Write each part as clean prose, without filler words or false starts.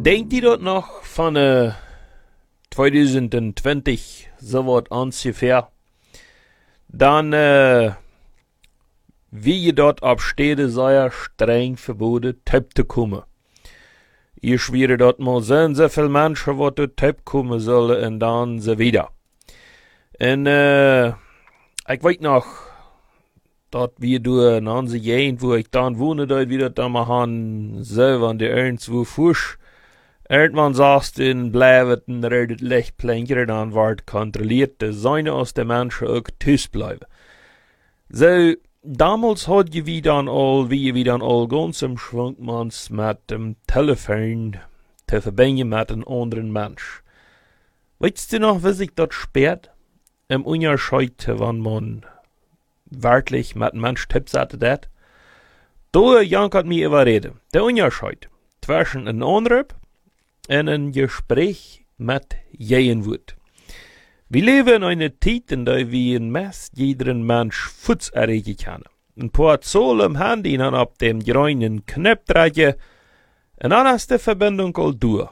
Denkt ihr dort noch von 2020, so was ungefähr? Dann, wie je dort ab Städte sehr streng verboten, Tepp zu kommen. Ihr schwere dort mal so viele Menschen, was dort Tepp kommen sollen, und dann so wieder. Und, ich weiß noch, dort wie du in unserer Gegend, wo ich dann wohne, dort wieder da mal han, selber an der irgendwo Fusch. Irgendwann sagst du in Bleiweten, redet Lichtplanker, dann ward kontrolliert, dass seine aus der Menschen auch tüß bleiben. So, damals hat je wie dann all ganz im Schwungmanns mit dem Telefon zu verbinden mit einem anderen Mensch. Weißt du noch, wie sich das sperrt? Im Unterschied, wenn man wirklich mit einem Mensch Tipps hatte, dat? Da jankert mir überreden. Der Unterschied zwischen einem Anruf und ein Gespräch mit jeden Wort. Wir leben in einer Zeit, in der wir in meist jeden Mensch Futz erregen können. Ein paar Zoll im Handy und ab dem grünen Knopf drücken, und dann ist die Verbindung all durch.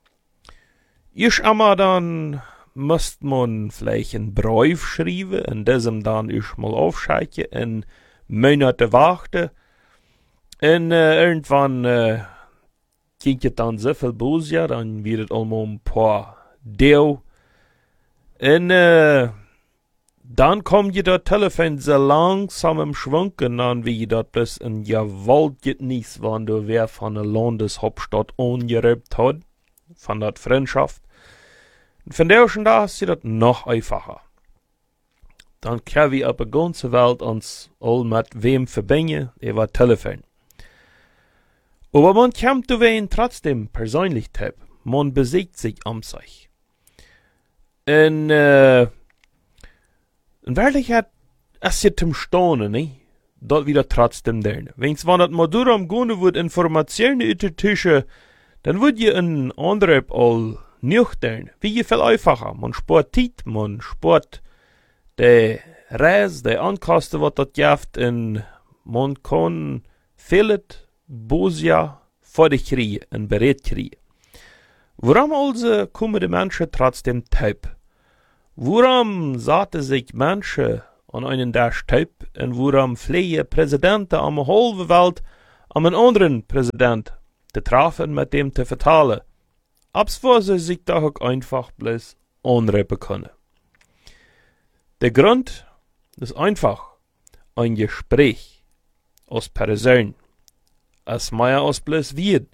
Erst einmal dann müsst man vielleicht einen Brief schreiben, und diesem dann erst mal aufschalten, und Monate warten, und irgendwann ging es dann so viel Böse, dann wird es allemaal ein paar Deo. Und dann kommt je das Telefon so langsam im Schwung, und dann wie das bis in Gewalt genießt, wenn du wer von der Landeshauptstadt angerübt hat, von der Freundschaft. Und von der schon da ist das noch einfacher. Dann können wir auf der ganzen Welt uns all mit wem verbinden, über Telefon. Aber man kommt zu wen trotzdem persönlich Tipp. Man besiegt sich um sich. Und, in Wirklichkeit ist es zum Staunen, ne? Dort wieder trotzdem drin. Wenn's wann das mal darum gehen wird, Informationen über Tische, dann wird je ein anderer all nüchtern. Wie je viel einfacher. Man spart Zeit, man spart die Reise, die Ankosten, was das gibt, und man kann vieles Bosia vor dich kriegen und berät kriegen. Warum also kommen die Menschen trotzdem taub? Warum sahen sich Menschen an einen Dash taub und warum fliehen Präsidenten am halben Welt an einen anderen Präsident zu treffen, mit dem zu vertalen? Abswo sie sich doch einfach bloß anreppen können. Der Grund ist einfach ein Gespräch aus Person. Als mehr aus bloß wird.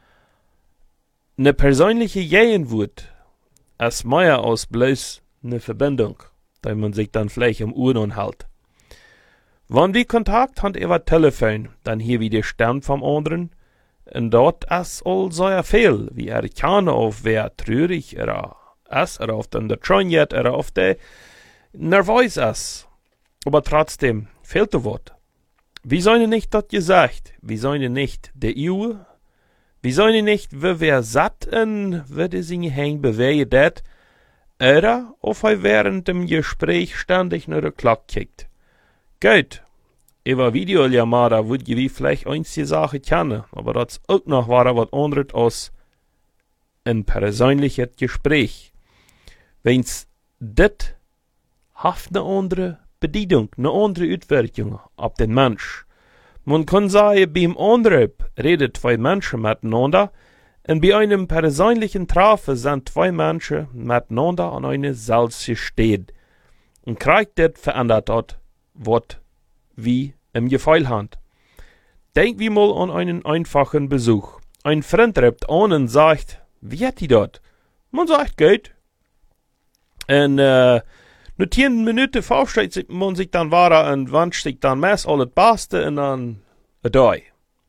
Ne persönliche Gegenwart, als mehr aus bloß ne Verbindung, da man sich dann vielleicht im Ohren hält. Wenn wir Kontakt haben über Telefon, dann hier wie die Stimme vom anderen, und dort ist all sehr viel, wie erkennen auf wer traurig ist, auf den der Tronjet, auf der nervös ist. Aber trotzdem fehlt das Wort. Wie sollen nicht das gesagt? Wie sollen nicht der EU? Wie sollen nicht, wie wer satt und würde sich hängen bewegen dat? Oder auf er während dem Gespräch ständig nur der Glock kickt. Gut, über Videoljamada würd je wie vielleicht einzige Sache kennen, aber das auch noch war was anderes als ein persönliches Gespräch. Wenn's dit haft ne andere Bedienung, eine andere Auswirkung auf den Mensch. Man kann sagen, beim Anruf redet zwei Menschen miteinander, und bei einem persönlichen Treffen sind zwei Menschen miteinander an eine solche Stelle. Und kriegt das verändert dort, was wie im Gefühl hat. Denk wie mal an einen einfachen Besuch. Ein Freund ruft an und sagt, wie hat die dort? Man sagt, geht. Und, nur 10 Minuten vorstellt man sich dann weiter und wünscht sich dann meist alles Beste und dann adoi.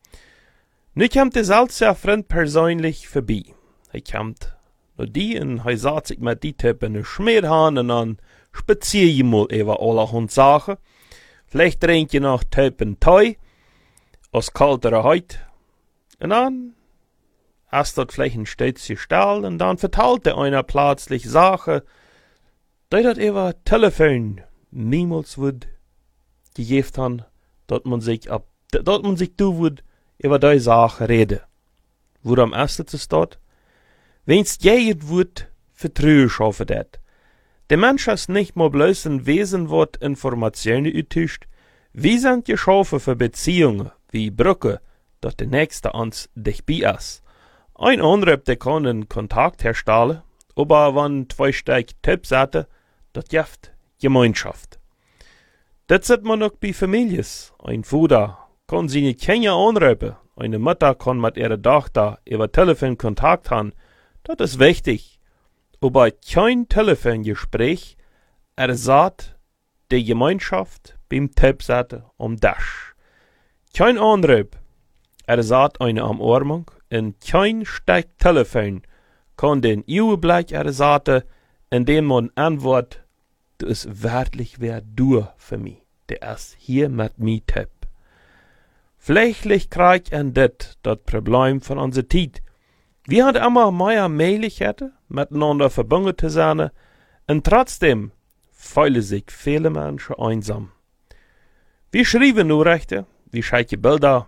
Nu kommt der seltsame Freund persönlich vorbei. Kommt nur die und sagt sich mit die Tipp in den Schmierhahn und dann spazier je mal über allerhand Sachen. Vielleicht trinkt je noch Tipp und Tee aus kalterer Haut. Und dann ist dort vielleicht ein Städtchen Stall und dann verteilt der einer plötzlich Sachen, die dat über Telefon niemals wird gegeben haben, dort man sich du wird über die Sache reden. Worum ist es dort? Wenn's jeet wird, Vertrauen schaffen dat. Der Mensch ist nicht mal bloß ein Wesen, wat Informationen ütischt. Wir sind geschaffen für Beziehungen, wie Brücke, dass der Nächste ans dich bei ist. Ein anderer, der kann einen Kontakt herstellen, aber wenn zwei Stück Tipps hatte, das gibt Gemeinschaft. Das sieht man auch bei Familien. Ein Vater kann seine Kinder anrufen, eine Mutter kann mit ihrer Tochter über Telefon Kontakt haben. Das ist wichtig. Aber kein Telefongespräch ersetzt die Gemeinschaft beim Tippsetzen am Tisch. Kein Anruf ersetzt eine Umarmung und kein Stück Telefon kann den Überblick ersetzen, indem man antwortet, du ist wirklich wer du für mich. Der ist hier mit mir Tipp. Vielleicht kriegt ein das Problem von unserer Zeit. Wir haben immer mehr Möglichkeiten, miteinander verbunden zu sein, und trotzdem fühlen sich viele Menschen einsam. Wir schreiben Nachrichten, wir schicken Bilder,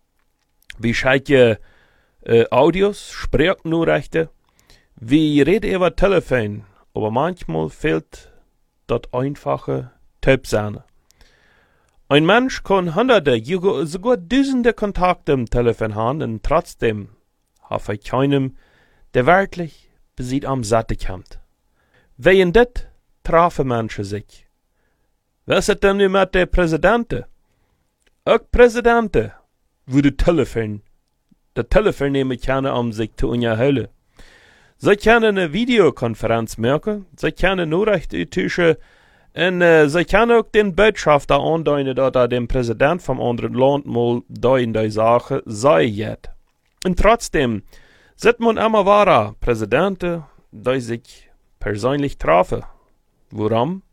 wir schicken Audios, Sprachnachrichten, wir reden über Telefon, aber manchmal fehlt das einfache Tippsein. Ein Mensch kann hunderte, sogar tausende Kontakte im Telefon haben und trotzdem hat er keinem, der wirklich besieht am Satte kommt. Wegen dit trafen Menschen sich. Was ist denn nun mit der Präsidenten? Auch Präsidenten, wo der Telefon nehmen können, um sich zu unterhalten. Sie können eine Videokonferenz machen, sie können Nachrichten austauschen, und sie können auch den Botschafter andeuten, dass er dem Präsident vom anderen Land mal da in der Sache sei jetzt. Und trotzdem sieht man immer wahrer Präsidenten, die sich persönlich treffen. Warum?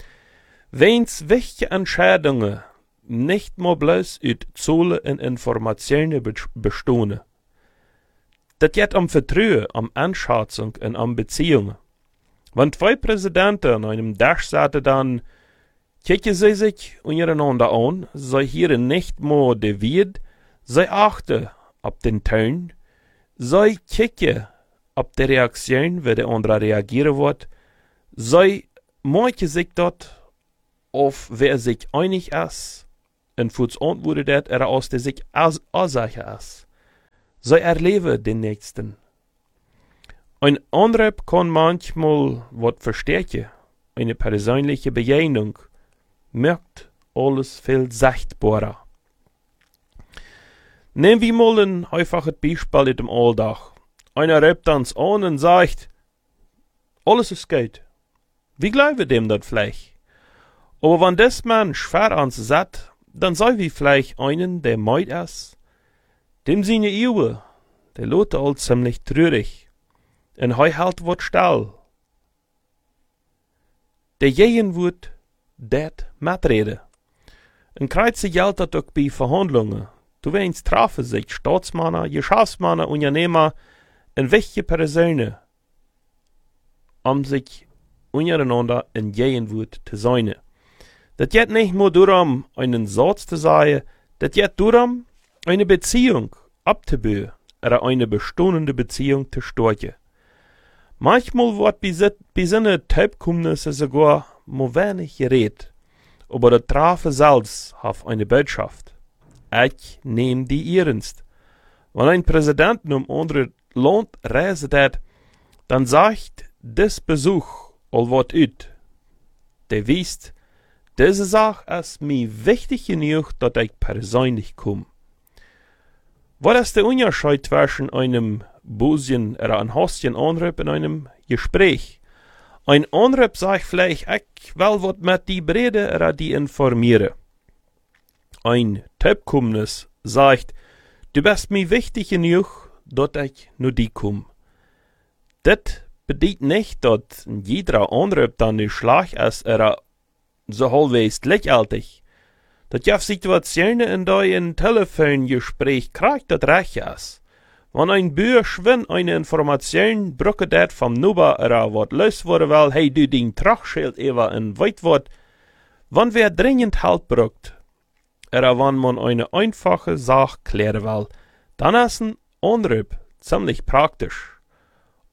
Wenn's wichtige Entscheidungen nicht mal bloß aus Zahlen und Informationen bestehen. Das geht um Vertrauen, um Einschätzung und um Beziehungen. Wenn zwei Präsidenten an einem Tisch sitzen, dann kicken sie sich untereinander an, sie hören nicht mehr die Welt, sie achten auf den Ton, sie kicken auf die Reaktion, wie der andere reagieren wird, sie machen sich dort auf, wer sich einig ist, und fürs antwortet, aus der sich sicher ist. Sie erleben den Nächsten. Ein anderer kann manchmal was verstärken. Eine persönliche Begegnung macht alles viel sichtbarer. Nehmen wir mal ein einfaches Beispiel in dem Alltag. Einer ruft uns an und sagt, alles ist gut. Wir glauben dem das vielleicht. Aber wenn das Mensch vor uns sagt, dann sei wir vielleicht einen, der meid ist, dem seine Ehe, der lässt all ziemlich traurig. Und hij hält wat still. Der jeden wird dat mitreden. En kreuze geldt dat ook bij Verhandlungen. Du weinst treffen sich Staatsmänner, Geschäftsmänner, Unternehmer und wichtige Personen, sich untereinander in Gegenwart zu sein. Das geht nicht nur darum, einen Satz zu sagen, das geht darum, eine Beziehung abzubauen oder eine bestehende Beziehung zu stärken. Manchmal wird bei seinen Teilkommnissen sogar nur wenig geredet, aber der Treffen selbst hat eine Botschaft. Ich nehme die ernst. Wenn ein Präsident in einem anderen Land reist, dann sagt das Besuch all was aus. Der wisst, diese Sache ist mir wichtig genug, dass ich persönlich komme. Was ist der Unterschied zwischen einem Buschen oder ein Hostchen Anruf in einem Gespräch? Ein Anruf sagt vielleicht, ich will was mit die bereden oder die informieren. Ein Teilkommnis sagt, du bist mir wichtig genug, dass ich nur die komme. Das bedeutet nicht, dass jeder Anruf dann nicht schlecht ist oder so halbwegs gleichgültig. Das gibt Situationen, in denen ein Telefongespräch kriegt, das recht ist. Wenn ein Bürger, wenn eine Information brücke dat vom Nuber oder was los worden will, hey du den Tragschild ewa in Weitwort, wenn wer dringend Halt braucht, oder wenn man eine einfache Sache klären will, dann ist ein Anruf ziemlich praktisch.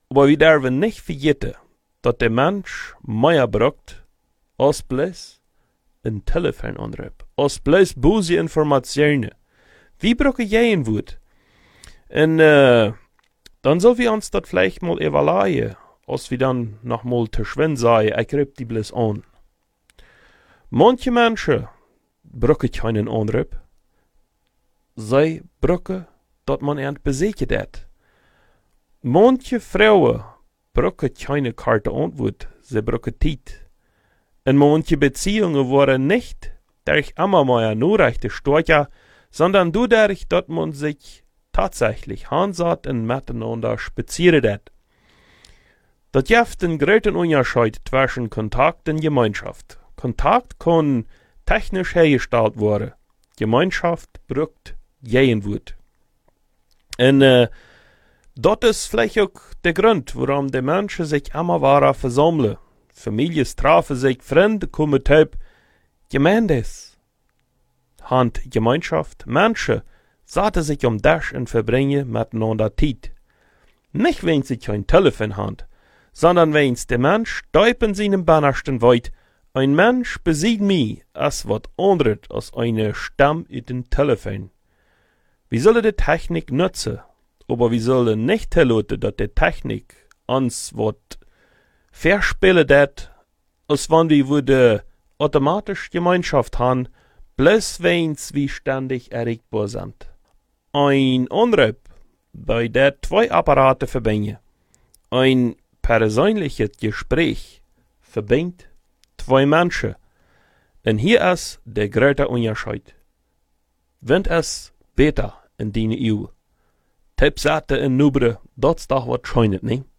Aber wir dürfen nicht vergessen, dass der Mensch mehr braucht, als bloß ein Telefonanruf, als bloß böse Informationen. Wie brauchen jeden Wut? Und dann soll wir uns das vielleicht mal evaluieren, als wir dann noch mal zu schwen sagen, ich greife die bloß an. Manche Menschen brauchen keinen Anruf. Sie brauchen, dass man ihn besiegt hat. Manche Frauen brauchen keine karte Antwort, sie brauchen Zeit. Und manche Beziehungen waren nicht durch immer mehr Nachrichten stark, sondern dadurch, dass man sich tatsächlich hansat und miteinander spaziert hat. Das gibt einen großen Unterschied zwischen Kontakt und Gemeinschaft. Kontakt kann technisch hergestellt werden. Gemeinschaft braucht Gegenwart. Und das ist vielleicht auch der Grund, warum die Menschen sich immer weiter versammeln. Familien treffen sich, Freunde kommen zusammen. Gemeindes Hand Gemeinschaft. Menschen setzen sich das und verbringen miteinander Zeit. Nicht, wenn sie kein Telefon haben, sondern wenn der Mensch in seinem Bannersten weit. Ein Mensch besieht mich als was anderes als eine Stimme in den Telefon. Wir sollen die Technik nutzen, aber wir sollen nicht zulassen, dass die Technik uns was verspielen wird, als wenn wir automatisch Gemeinschaft haben, bloß wenn wir ständig erreichbar sind. Ein Anruf, bei der zwei Apparate verbinden. Ein persönliches Gespräch verbindet zwei Menschen. Und hier ist der große Unterschied. Wenn es besser in deine Ehe. Tippsate in Nubre, das doch was scheunet, ne?